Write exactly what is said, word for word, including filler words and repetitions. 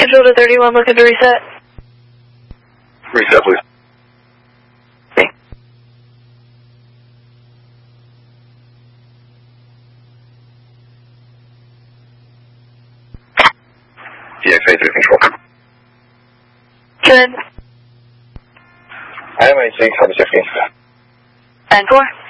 Control to thirty-one, looking to reset. Reset, please. Okay. D X A three control. Good. I am A six, I'm sixteen. nine four.